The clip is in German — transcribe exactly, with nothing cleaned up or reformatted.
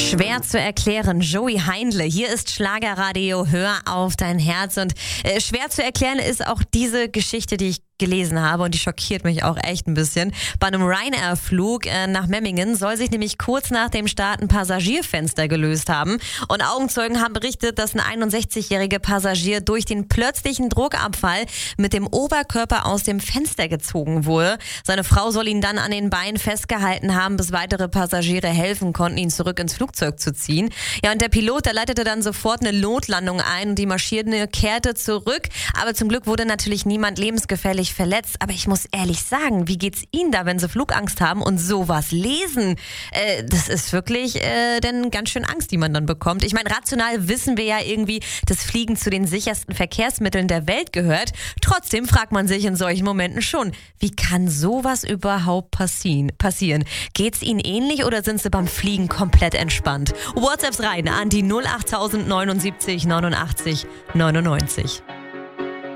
Schwer zu erklären. Joey Heindle, hier ist Schlagerradio, hör auf dein Herz. Und äh, schwer zu erklären ist auch diese Geschichte, die ich gelesen habe, und die schockiert mich auch echt ein bisschen. Bei einem Ryanair-Flug äh, nach Memmingen soll sich nämlich kurz nach dem Start ein Passagierfenster gelöst haben. Und Augenzeugen haben berichtet, dass ein einundsechzigjähriger Passagier durch den plötzlichen Druckabfall mit dem Oberkörper aus dem Fenster gezogen wurde. Seine Frau soll ihn dann an den Beinen festgehalten haben, bis weitere Passagiere helfen konnten, ihn zurück ins Flugzeug zu ziehen. Ja, und der Pilot, der leitete dann sofort eine Notlandung ein und die Maschine kehrte zurück. Aber zum Glück wurde natürlich niemand lebensgefährlich verletzt. Aber ich muss ehrlich sagen, wie geht's Ihnen da, wenn Sie Flugangst haben und sowas lesen? Äh, das ist wirklich äh, dann ganz schön Angst, die man dann bekommt. Ich meine, rational wissen wir ja irgendwie, dass Fliegen zu den sichersten Verkehrsmitteln der Welt gehört. Trotzdem fragt man sich in solchen Momenten schon, wie kann sowas überhaupt passieren? passieren? Geht's Ihnen ähnlich oder sind Sie beim Fliegen komplett entspannt? WhatsApps rein an die null acht neunundsiebzig neunundachtzig neunundneunzig.